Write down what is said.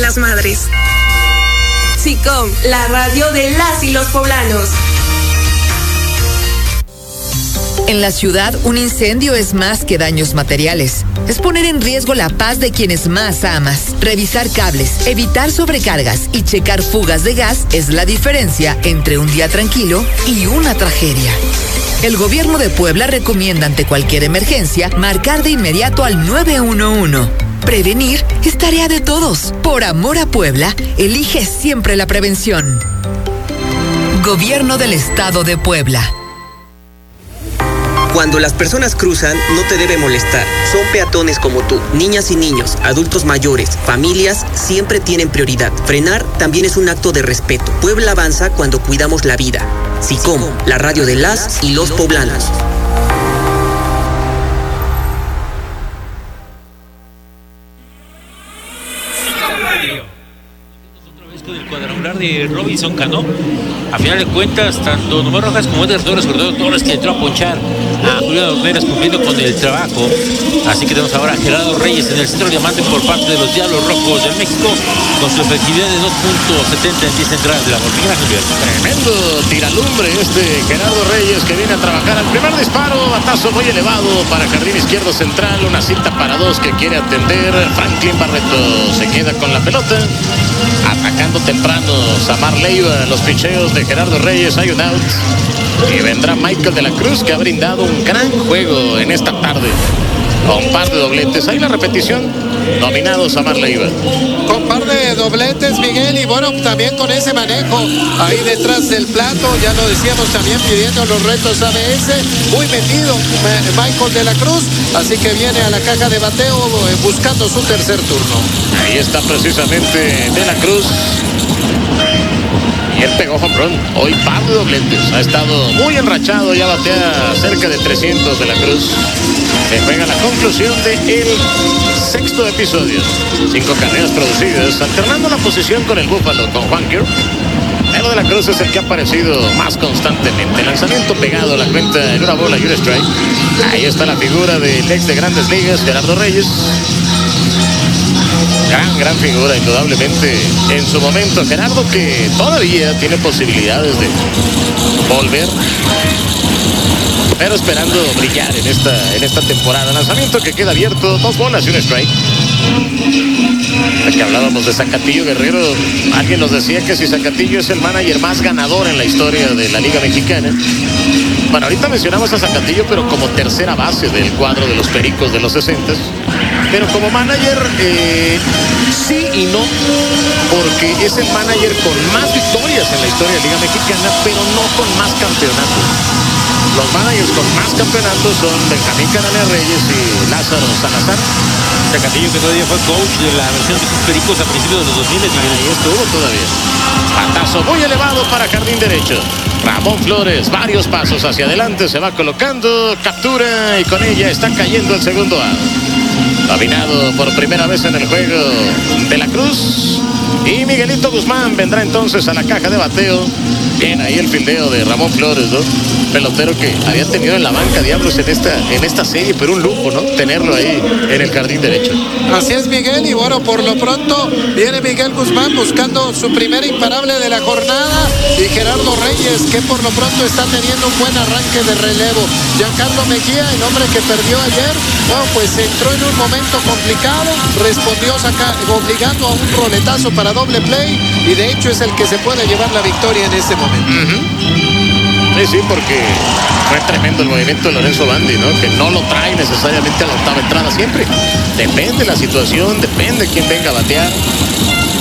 las Madres. SICOM, la radio de las y los poblanos. En la ciudad, un incendio es más que daños materiales. Es poner en riesgo la paz de quienes más amas. Revisar cables, evitar sobrecargas y checar fugas de gas es la diferencia entre un día tranquilo y una tragedia. El gobierno de Puebla recomienda ante cualquier emergencia marcar de inmediato al 911. Prevenir es tarea de todos. Por amor a Puebla, elige siempre la prevención. Gobierno del Estado de Puebla. Cuando las personas cruzan, no te debe molestar. Son peatones como tú. Niñas y niños, adultos mayores, familias, siempre tienen prioridad. Frenar también es un acto de respeto. Puebla avanza cuando cuidamos la vida. SICOM, la radio de las y los poblanos. De Robinson Cano, a final de cuentas, tanto Nomás Rojas como Edgar Torres que entró a ponchar a Julián Ornelas cumpliendo con el trabajo. Así que tenemos ahora a Gerardo Reyes en el centro diamante por parte de los Diablos Rojos de México, con su efectividad de 2.70 en 10 entradas de la hormiga. Tremendo tiralumbre Gerardo Reyes, que viene a trabajar al primer disparo, batazo muy elevado para jardín izquierdo central, una cinta para dos que quiere atender. Franklin Barreto se queda con la pelota, atacando temprano Samar Leiva. Los picheos de Gerardo Reyes, hay un out, y vendrá Michael de la Cruz, que ha brindado un gran juego en esta tarde con un par de dobletes. Ahí la repetición, nominado Samar Leiva con par de dobletes, Miguel, y bueno, también con ese manejo ahí detrás del plato, ya lo decíamos, también pidiendo los retos ABS, muy metido Michael de la Cruz, así que viene a la caja de bateo buscando su tercer turno. Ahí está precisamente de la Cruz, y él pegó home run. Hoy par de dobletes, ha estado muy enrachado, ya batea cerca de 300 de la Cruz. Se juega la conclusión del sexto episodio. 5 carreras producidas, alternando la posición con el Búfalo, con Juan Kirk. Pero de la Cruz es el que ha aparecido más constantemente. Lanzamiento pegado, la cuenta en una bola y un strike. Ahí está la figura del ex de Grandes Ligas, Gerardo Reyes. Gran figura, indudablemente, en su momento. Gerardo, que todavía tiene posibilidades de volver, pero esperando brillar en esta temporada. Lanzamiento que queda abierto, 2 bolas y un strike. Que hablábamos de Zacatillo Guerrero, alguien nos decía que si Zacatillo es el manager más ganador en la historia de la Liga Mexicana. Bueno, ahorita mencionamos a Zacatillo, pero como tercera base del cuadro de los Pericos de los 60s. Pero como manager, sí y no, porque es el manager con más victorias en la historia de la Liga Mexicana, pero no con más campeonatos. Los managers con más campeonatos son Benjamín Canales Reyes y Lázaro Salazar. Zacatillo, que todavía fue coach de la versión de sus Pericos a principios de los 2000. Ahí estuvo todavía. Patazo muy elevado para jardín derecho. Ramón Flores, varios pasos hacia adelante, se va colocando, captura, y con ella está cayendo el segundo out. Dominado por primera vez en el juego de la Cruz. Y Miguelito Guzmán vendrá entonces a la caja de bateo. Bien ahí el fildeo de Ramón Flores, ¿no? Pelotero que había tenido en la banca Diablos en esta serie, pero un lujo, ¿no? Tenerlo ahí en el jardín derecho. Así es, Miguel, y bueno, por lo pronto viene Miguel Guzmán buscando su primer imparable de la jornada, y Gerardo Reyes, que por lo pronto está teniendo un buen arranque de relevo. Giancarlo Mejía, el hombre que perdió ayer, bueno, pues entró en un momento complicado, respondió obligando a un roletazo para doble play, y de hecho es el que se puede llevar la victoria en este momento. Sí, porque fue tremendo el movimiento de Lorenzo Bandi, ¿no? Que no lo trae necesariamente a la octava entrada siempre. Depende la situación, depende quién venga a batear.